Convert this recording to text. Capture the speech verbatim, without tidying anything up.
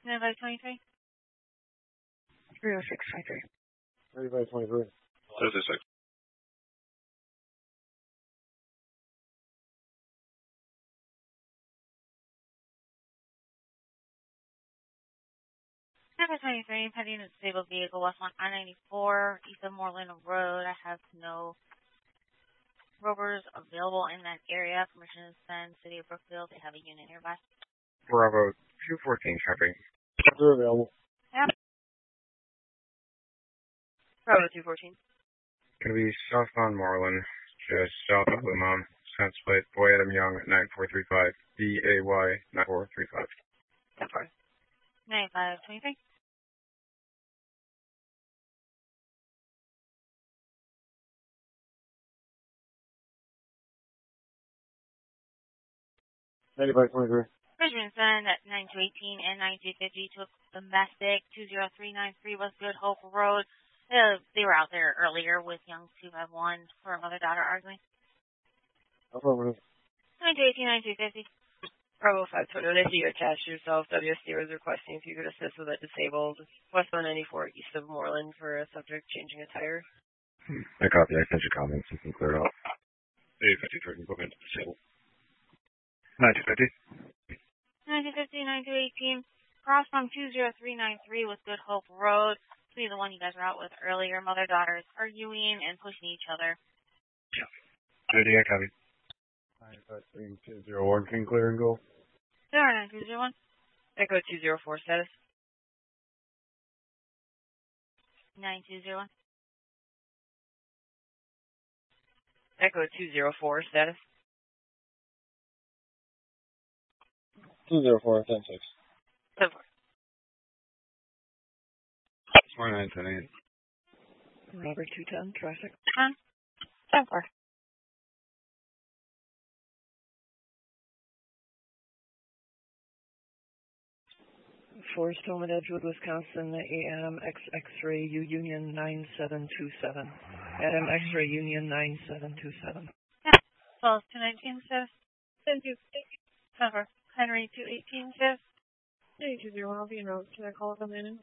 ninety-five twenty-three. three oh six twenty-three. ninety-five twenty-three. thirty-six. ninety-five twenty-three, heading to disabled vehicle, westbound I ninety-four, east of Moreland Road. I have no rovers available in that area. Permission to send City of Brookfield. They have a unit nearby. Bravo two fourteen traffic. They're available. Yep. Bravo two fourteen. Gonna be southbound Moreland, just south of Blue Mountain. Sense plate, Boy Adam Young, nine four three five. B A Y nine four three five. ten four. ninety-five twenty-three. ninety-five twenty-three. Permission to send at nine two eighteen and nine two fifty to domestic two zero three nine three West Good Hope Road. Uh, they were out there earlier with young two five one for a mother-daughter arguing. Affirmative. nine two eighteen, nine two fifty. Bravo five twenty. If you attach yourself, W S D was requesting if you could assist with a disabled westbound ninety-four east of Moreland for a subject changing a tire. I copy. I sent you comments. You can clear it up. eight fifty-three, equipment disabled. nine two fifty. nine two fifty, nine two eighteen. Cross from two zero three nine three with Good Hope Road. Be the one you guys were out with earlier. Mother-daughters arguing and pushing each other. Judy, I copy. ninety-five two zero one, can clear and go. zero nine two zero one. Echo two zero four status. nine two zero one. Echo two zero four status. two zero four, ten six. ten four. four nine ten eight. Robert two ten, traffic. Huh? ten four. Forest Home at Edgewood, Wisconsin, A M X X-ray U Union nine seven two seven. Adam X-ray Union nine seven two seven. Yeah. twelve two nineteen, status. Thank you. ten four. Henry two eighteen, status. eight two zero one, I'll be in route. Can I call it on the end?